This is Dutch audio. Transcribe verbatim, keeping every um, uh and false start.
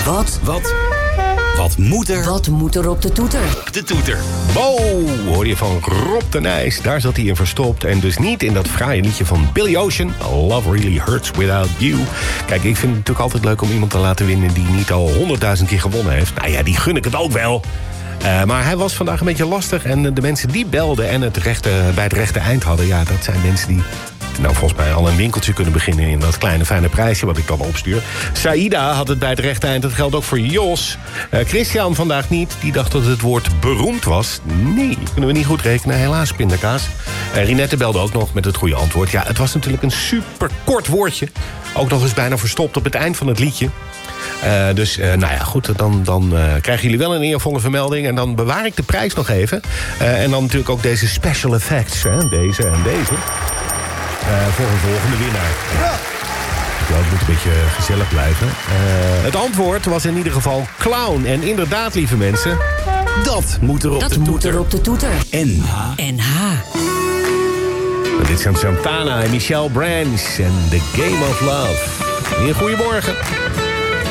Wat? Wat? Wat moet er? Wat moet er op de toeter? De toeter. Bo, hoor je van Rob de Nijs. Daar zat hij in verstopt. En dus niet in dat fraaie liedje van Billy Ocean. Love Really Hurts Without You. Kijk, ik vind het natuurlijk altijd leuk om iemand te laten winnen die niet al honderdduizend keer gewonnen heeft. Nou ja, die gun ik het ook wel. Uh, maar hij was vandaag een beetje lastig. En de mensen die belden en het rechte, bij het rechte eind hadden... ja, dat zijn mensen die... nou, volgens mij al een winkeltje kunnen beginnen in dat kleine fijne prijsje wat ik dan opstuur. Saïda had het bij het rechte eind. Dat geldt ook voor Jos. Uh, Christian vandaag niet. Die dacht dat het woord beroemd was. Nee, kunnen we niet goed rekenen. Helaas, pindakaas. Uh, Rinette belde ook nog met het goede antwoord. Ja, het was natuurlijk een super kort woordje. Ook nog eens bijna verstopt op het eind van het liedje. Uh, dus, uh, nou ja, goed, dan, dan uh, krijgen jullie wel een eervolle vermelding. En dan bewaar ik de prijs nog even. Uh, en dan natuurlijk ook deze special effects. Hè? Deze en deze. Uh, voor een volgende winnaar. Ja. Ja, het moet een beetje gezellig blijven. Uh, het antwoord was in ieder geval clown. En inderdaad, lieve mensen, dat moet er op Dat de moet toeter. er op de toeter. N H. N H. Dit zijn Santana en Michelle Branch en The Game of Love. Een goedemorgen.